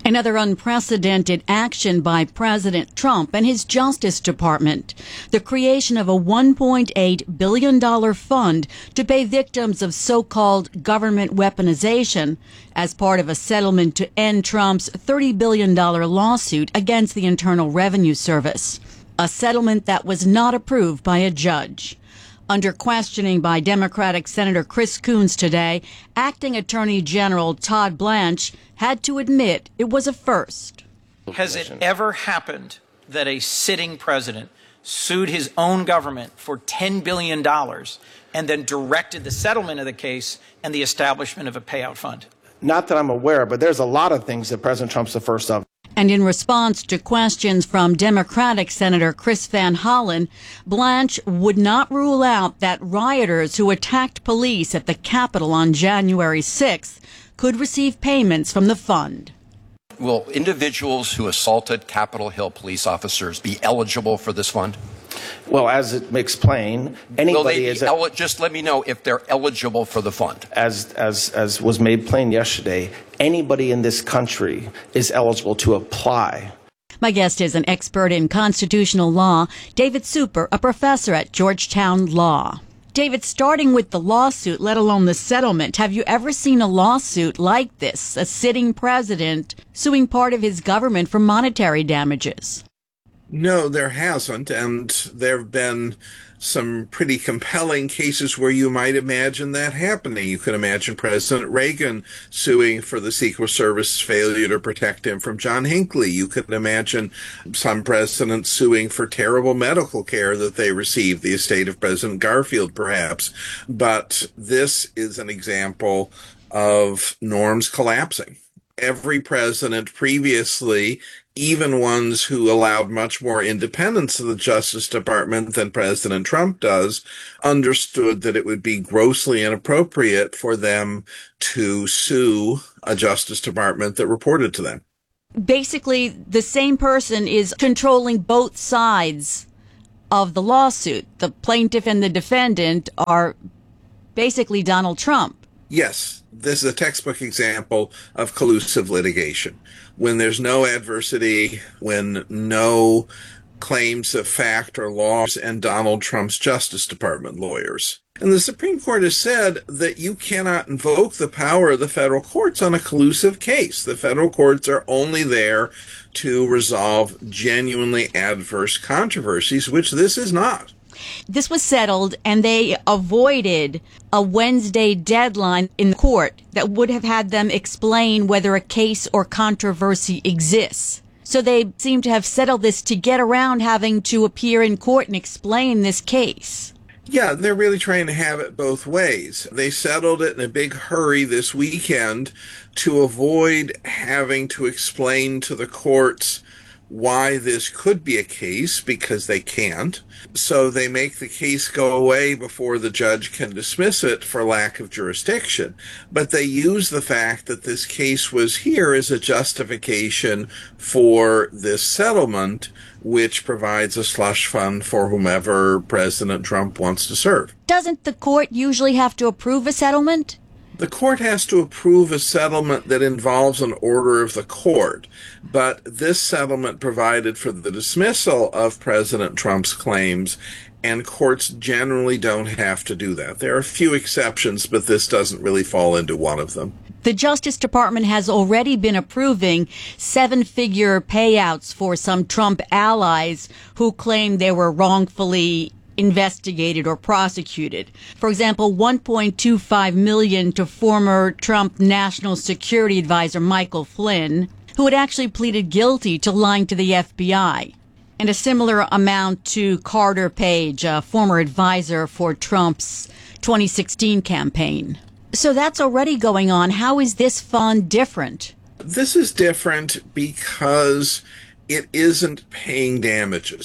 Another unprecedented action by President Trump and his Justice Department, the creation of a $1.8 billion fund to pay victims of so-called government weaponization as part of a settlement to end Trump's $30 billion lawsuit against the Internal Revenue Service, a settlement that was not approved by a judge. Under questioning by Democratic Senator Chris Coons today, Acting Attorney General Todd Blanche had to admit it was a first. Has it ever happened that a sitting president sued his own government for $10 billion and then directed the settlement of the case and the establishment of a payout fund? Not that I'm aware, but there's a lot of things that President Trump's the first of. And in response to questions from Democratic Senator Chris Van Hollen, Blanche would not rule out that rioters who attacked police at the Capitol on January 6th could receive payments from the fund. Will individuals who assaulted Capitol Hill police officers be eligible for this fund? Well, as it makes plain, anybody is just let me know if they're eligible for the fund. As was made plain yesterday, anybody in this country is eligible to apply. My guest is an expert in constitutional law, David Super, a professor at Georgetown Law. David, starting with the lawsuit, let alone the settlement, have you ever seen a lawsuit like this, a sitting president suing part of his government for monetary damages? No, there hasn't, and there have been some pretty compelling cases where you might imagine that happening. You could imagine President Reagan suing for the Secret Service's failure to protect him from John Hinckley. You could imagine some presidents suing for terrible medical care that they received, the estate of President Garfield, perhaps. But this is an example of norms collapsing. Every president previously, even ones who allowed much more independence to the Justice Department than President Trump does, understood that it would be grossly inappropriate for them to sue a Justice Department that reported to them. Basically, the same person is controlling both sides of the lawsuit. The plaintiff and the defendant are basically Donald Trump. Yes, this is a textbook example of collusive litigation. When there's no adversity, when no claims of fact or laws, and Donald Trump's Justice Department lawyers. And the Supreme Court has said that you cannot invoke the power of the federal courts on a collusive case. The federal courts are only there to resolve genuinely adverse controversies, which this is not. This was settled, and they avoided a Wednesday deadline in court that would have had them explain whether a case or controversy exists. So they seem to have settled this to get around having to appear in court and explain this case. Yeah, they're really trying to have it both ways. They settled it in a big hurry this weekend to avoid having to explain to the courts why this could be a case, because they can't. So they make the case go away before the judge can dismiss it for lack of jurisdiction. But they use the fact that this case was here as a justification for this settlement, which provides a slush fund for whomever President Trump wants to serve. Doesn't the court usually have to approve a settlement? The court has to approve a settlement that involves an order of the court, but this settlement provided for the dismissal of President Trump's claims, and courts generally don't have to do that. There are a few exceptions, but this doesn't really fall into one of them. The Justice Department has already been approving seven-figure payouts for some Trump allies who claim they were wrongfully investigated or prosecuted. For example, $1.25 million to former Trump National Security Advisor Michael Flynn, who had actually pleaded guilty to lying to the FBI. And a similar amount to Carter Page, a former advisor for Trump's 2016 campaign. So that's already going on. How is this fund different? This is different because it isn't paying damages.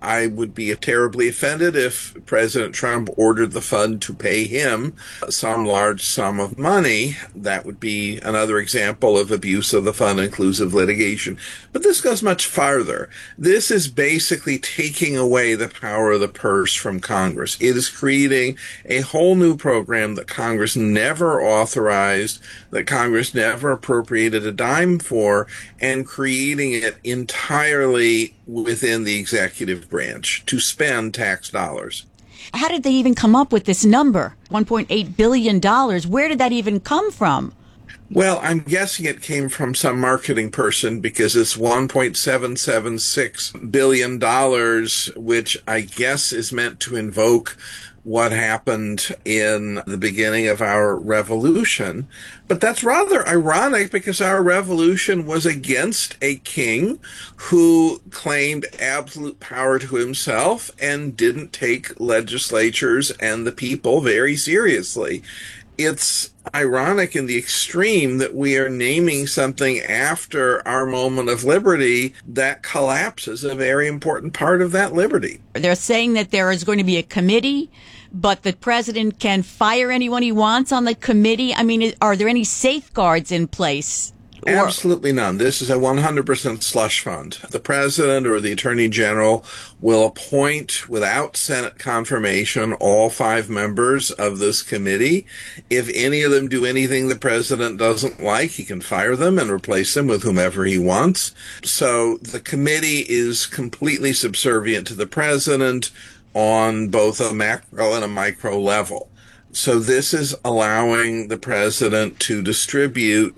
I would be terribly offended if President Trump ordered the fund to pay him some large sum of money. That would be another example of abuse of the fund, inclusive litigation. But this goes much farther. This is basically taking away the power of the purse from Congress. It is creating a whole new program that Congress never authorized, that Congress never appropriated a dime for, and creating it entirely within the executive branch to spend tax dollars. How did they even come up with this number, $1.8 billion? Where did that even come from? Well, I'm guessing it came from some marketing person because it's $1.776 billion, which I guess is meant to invoke what happened in the beginning of our revolution. But that's rather ironic because our revolution was against a king who claimed absolute power to himself and didn't take legislatures and the people very seriously. It's ironic in the extreme that we are naming something after our moment of liberty that collapses a very important part of that liberty. They're saying that there is going to be a committee, but the president can fire anyone he wants on the committee. I mean, are there any safeguards in place? Absolutely none. This is a 100% slush fund. The president or the attorney general will appoint, without Senate confirmation, all 5 members of this committee. If any of them do anything the president doesn't like, he can fire them and replace them with whomever he wants. So the committee is completely subservient to the president on both a macro and a micro level. So this is allowing the president to distribute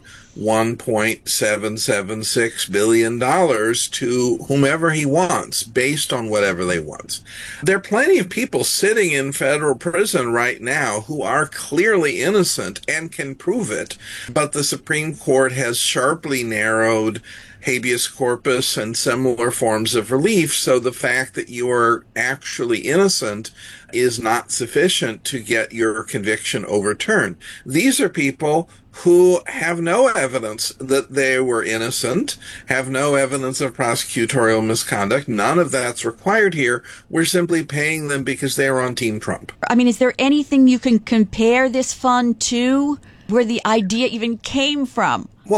$1.776 billion to whomever he wants, based on whatever they want. There are plenty of people sitting in federal prison right now who are clearly innocent and can prove it, but the Supreme Court has sharply narrowed habeas corpus and similar forms of relief, so the fact that you are actually innocent is not sufficient to get your conviction overturned. These are people who have no evidence that they were innocent, have no evidence of prosecutorial misconduct. None of that's required here. We're simply paying them because they're on Team Trump. I mean, is there anything you can compare this fund to, where the idea even came from?